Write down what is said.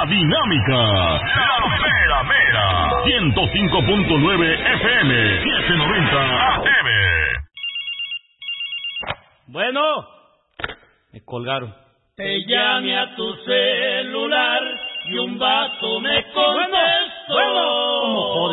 dinámica, la mera mera, 105.9 FM, 790 AM. Bueno, me colgaron. Te llamé a tu celular y un vato me contestó.